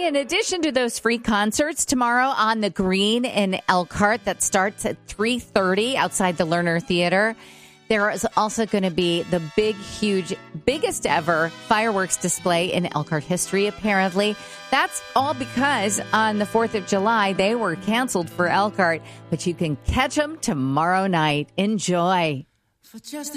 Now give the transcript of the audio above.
Hey, in addition to those free concerts tomorrow on the Green in Elkhart that starts at 3:30 outside the Lerner Theater, there is also going to be the biggest ever fireworks display in Elkhart history, apparently. That's all because on the 4th of July, they were canceled for Elkhart, but you can catch them tomorrow night. Enjoy.